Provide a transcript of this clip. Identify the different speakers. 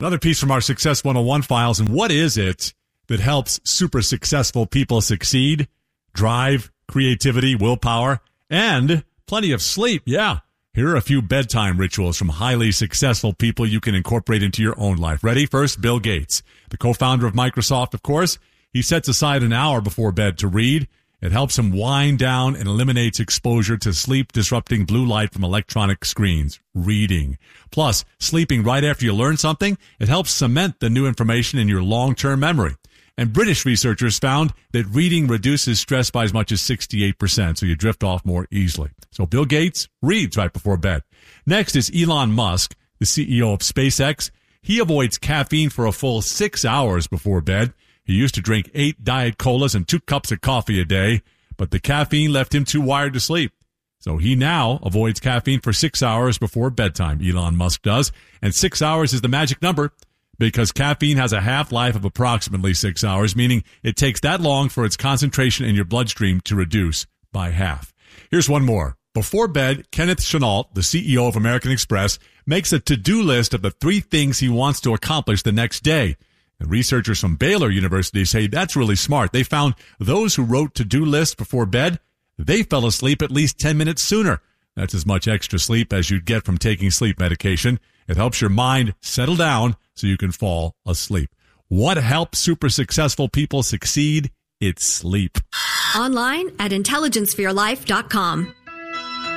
Speaker 1: Another piece from our Success 101 files. And what is it that helps super successful people succeed? Drive, creativity, willpower, and plenty of sleep. Yeah. Here are a few bedtime rituals from highly successful people you can incorporate into your own life. Ready? First, Bill Gates, the co-founder of Microsoft, of course. He sets aside an hour before bed to read. It helps him wind down and eliminates exposure to sleep-disrupting blue light from electronic screens. Reading. Plus, sleeping right after you learn something, it helps cement the new information in your long-term memory. And British researchers found that reading reduces stress by as much as 68%, so you drift off more easily. So Bill Gates reads right before bed. Next is Elon Musk, the CEO of SpaceX. He avoids caffeine for a full 6 hours before bed. He used to drink 8 Diet Colas and 2 cups of coffee a day, but the caffeine left him too wired to sleep. So he now avoids caffeine for 6 hours before bedtime, Elon Musk does. And 6 hours is the magic number because caffeine has a half-life of approximately 6 hours, meaning it takes that long for its concentration in your bloodstream to reduce by half. Here's one more. Before bed, Kenneth Chenault, the CEO of American Express, makes a to-do list of the 3 things he wants to accomplish the next day. And researchers from Baylor University say that's really smart. They found those who wrote to-do lists before bed, they fell asleep at least 10 minutes sooner. That's as much extra sleep as you'd get from taking sleep medication. It helps your mind settle down so you can fall asleep. What helps super successful people succeed? It's sleep.
Speaker 2: Online at intelligenceforyourlife.com.